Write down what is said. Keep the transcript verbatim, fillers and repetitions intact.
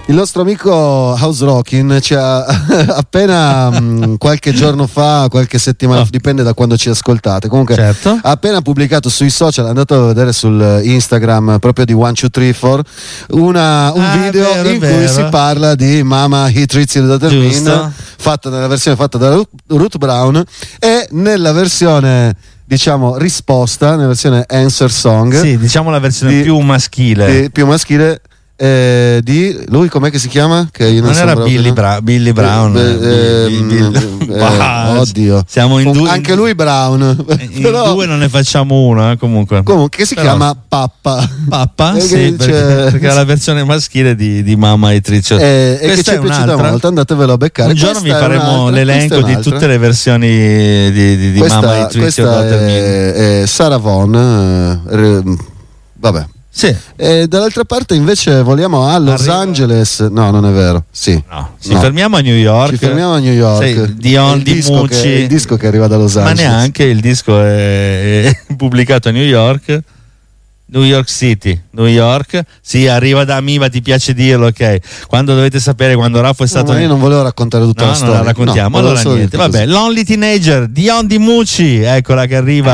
Il nostro amico House Rockin ci ha appena mh, qualche giorno fa, qualche settimana, oh. dipende da quando ci ascoltate. Comunque, certo. ha appena pubblicato sui social, andate a vedere sul Instagram proprio di one two three four, una, un ah, video vero, in vero. cui si parla di Mama He Treats You the Doctor Mean, fatta nella versione fatta da Ruth Brown e nella versione, diciamo, risposta, nella versione answer song. Sì, diciamo la versione di, più maschile. Di, più maschile. Eh, di lui, com'è che si chiama? Che io non, non era Billy, Bra- Billy Brown. Eh, Billy, Billy. Eh, bah, oddio, siamo in due, anche lui Brown. In Però, due non ne facciamo uno, eh, comunque. Comunque, che si Però, chiama Pappa. Pappa? Sì, dice... perché, perché è la versione maschile di, di Mamma e Triccio. Eh, e che ci è piaciuta molto, andatevelo a beccare. Un giorno questa vi faremo l'elenco di tutte le versioni di, di, di questa, Mamma e Triccio. Questa è, è Sarah Vaughan. Eh, vabbè. Sì. E dall'altra parte invece voliamo a Los Arriva... Angeles. No, non è vero. Sì. No, ci no. fermiamo a New York. Ci fermiamo a New York. Sì, Dion Di Mucci. Che, il disco che arriva da Los Angeles. Ma neanche, il disco è, è pubblicato a New York. New York City, New York. Sì, arriva da Amiba, ti piace dirlo, ok. Quando dovete sapere, quando Raffo è stato. No, ma io non volevo raccontare tutta no, la storia. Non la raccontiamo. No, allora niente. Vabbè, Lonely Teenager, Dion Di Mucci, eccola che arriva.